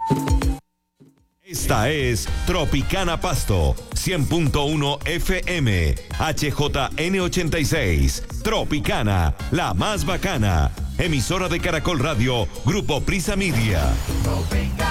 Esta es Tropicana Pasto, 100.1 FM, HJN86. Tropicana, la más bacana. Emisora de Caracol Radio, Grupo Prisa Media. Tropicana.